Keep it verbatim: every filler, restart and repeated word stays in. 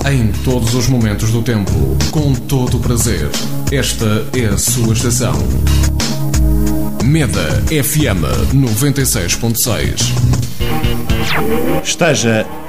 em todos os momentos do tempo, com todo o prazer. Esta é a sua estação. Meda F M noventa e seis ponto seis. Esteja